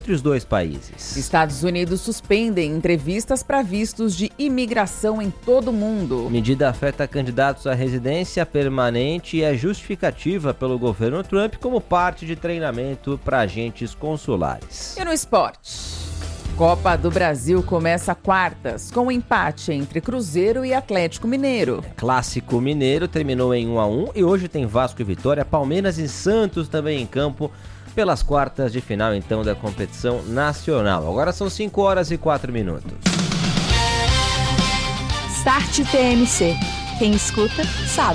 entre os dois países. Estados Unidos suspendem entrevistas para vistos de imigração em todo o mundo. Medida afeta candidatos à residência permanente e é justificativa pelo governo Trump como parte de treinamento para agentes consulares. E no esporte? Copa do Brasil começa quartas, com um empate entre Cruzeiro e Atlético Mineiro. Clássico Mineiro terminou em 1-1 e hoje tem Vasco e Vitória, Palmeiras e Santos também em campo pelas quartas de final, então, da competição nacional. Agora são 5h04. Start TMC. Quem escuta, sabe.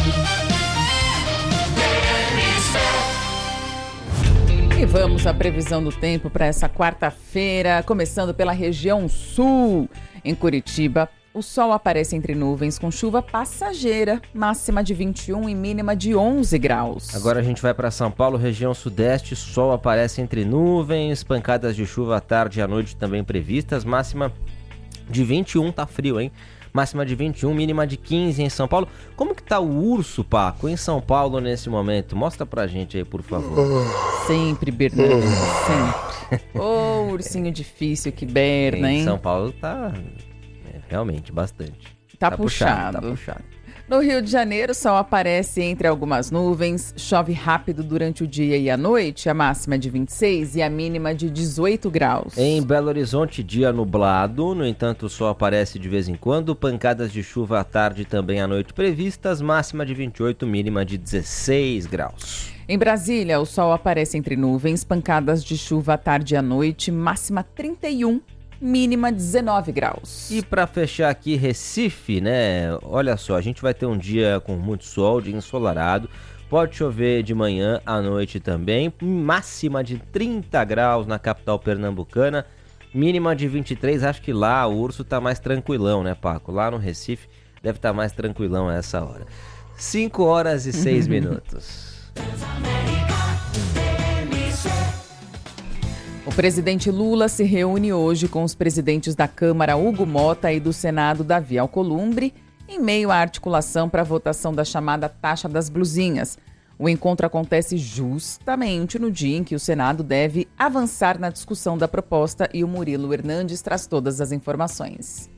E vamos à previsão do tempo para essa quarta-feira, começando pela região sul. Em Curitiba, o sol aparece entre nuvens com chuva passageira, máxima de 21 e mínima de 11 graus. Agora a gente vai para São Paulo, região sudeste, sol aparece entre nuvens, pancadas de chuva à tarde e à noite também previstas, máxima de 21, tá frio, hein? Máxima de 21, mínima de 15 em São Paulo. Como que tá o urso, Paco, em São Paulo nesse momento? Mostra pra gente aí, por favor. Sempre, Bernardo, sempre. Ô, ursinho difícil que berna, hein? Em São Paulo tá... realmente, bastante. Tá puxado. Tá puxado. No Rio de Janeiro, o sol aparece entre algumas nuvens, chove rápido durante o dia e a noite, a máxima de 26 e a mínima de 18 graus. Em Belo Horizonte, dia nublado, no entanto o sol aparece de vez em quando, pancadas de chuva à tarde e também à noite previstas, máxima de 28, mínima de 16 graus. Em Brasília, o sol aparece entre nuvens, pancadas de chuva à tarde e à noite, máxima 31, mínima 19 graus. E para fechar aqui, Recife, né? Olha só, a gente vai ter um dia com muito sol, dia ensolarado. Pode chover de manhã, à noite também. Máxima de 30 graus na capital pernambucana. Mínima de 23. Acho que lá o urso tá mais tranquilão, né, Paco? Lá no Recife deve estar mais tranquilão a essa hora. 5h06. O presidente Lula se reúne hoje com os presidentes da Câmara, Hugo Motta, e do Senado, Davi Alcolumbre, em meio à articulação para a votação da chamada taxa das blusinhas. O encontro acontece justamente no dia em que o Senado deve avançar na discussão da proposta e o Murilo Hernandes traz todas as informações.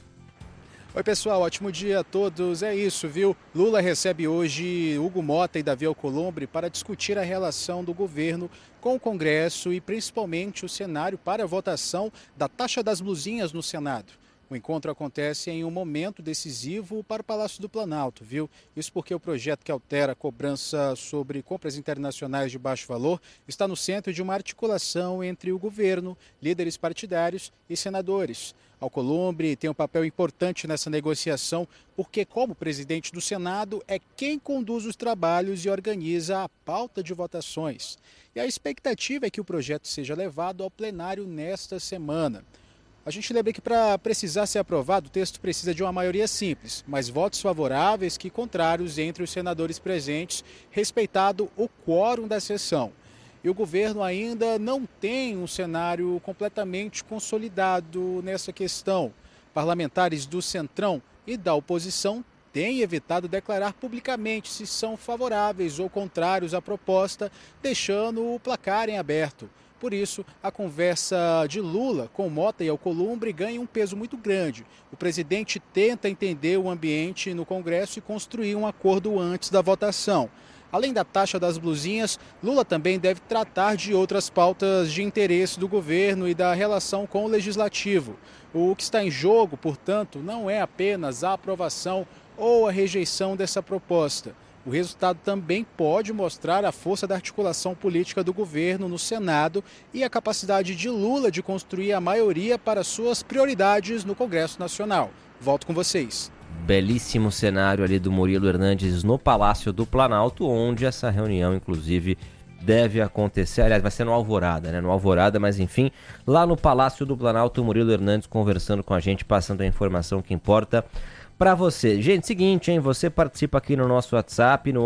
Oi pessoal, ótimo dia a todos. É isso, viu? Lula recebe hoje Hugo Motta e Davi Alcolumbre para discutir a relação do governo com o Congresso e principalmente o cenário para a votação da taxa das blusinhas no Senado. O encontro acontece em um momento decisivo para o Palácio do Planalto, viu? Isso porque o projeto que altera a cobrança sobre compras internacionais de baixo valor está no centro de uma articulação entre o governo, líderes partidários e senadores. Alcolumbre tem um papel importante nessa negociação porque, como presidente do Senado, é quem conduz os trabalhos e organiza a pauta de votações. E a expectativa é que o projeto seja levado ao plenário nesta semana. A gente lembra que para precisar ser aprovado, o texto precisa de uma maioria simples, mas votos favoráveis que contrários entre os senadores presentes, respeitado o quórum da sessão. E o governo ainda não tem um cenário completamente consolidado nessa questão. Parlamentares do Centrão e da oposição têm evitado declarar publicamente se são favoráveis ou contrários à proposta, deixando o placar em aberto. Por isso, a conversa de Lula com Motta e Alcolumbre ganha um peso muito grande. O presidente tenta entender o ambiente no Congresso e construir um acordo antes da votação. Além da taxa das blusinhas, Lula também deve tratar de outras pautas de interesse do governo e da relação com o legislativo. O que está em jogo, portanto, não é apenas a aprovação ou a rejeição dessa proposta. O resultado também pode mostrar a força da articulação política do governo no Senado e a capacidade de Lula de construir a maioria para suas prioridades no Congresso Nacional. Volto com vocês. Belíssimo cenário ali do Murilo Hernandes no Palácio do Planalto, onde essa reunião, inclusive, deve acontecer. Aliás, vai ser no Alvorada, né? No Alvorada, mas enfim, lá no Palácio do Planalto, o Murilo Hernandes conversando com a gente, passando a informação que importa para você. Gente, seguinte, hein? Você participa aqui no nosso WhatsApp, no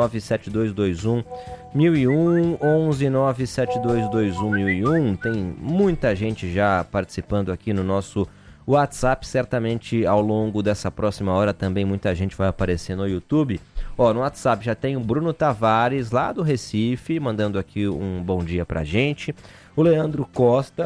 11972211001, 11972211001. Tem muita gente já participando aqui no nosso WhatsApp, certamente ao longo dessa próxima hora também muita gente vai aparecer no YouTube. Ó, no WhatsApp já tem o Bruno Tavares lá do Recife, mandando aqui um bom dia pra gente. O Leandro Costa